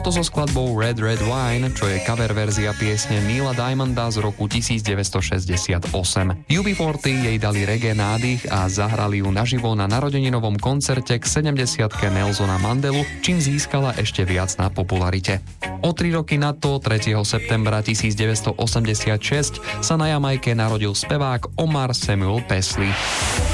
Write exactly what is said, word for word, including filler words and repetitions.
to so skladbou Red Red Wine, čo je cover verzia piesne Neila Diamonda z roku devätnásťstošesťdesiatosem. ú bé štyridsať jej dali reggae nádych a zahrali ju naživo na narodeninovom koncerte k sedemdesiatke Nelsona Mandelu, čím získala ešte viac na popularite. O tri roky na to, tretieho septembra devätnásťstoosemdesiatšesť, sa na Jamajke narodil spevák Omar Samuel Pesley.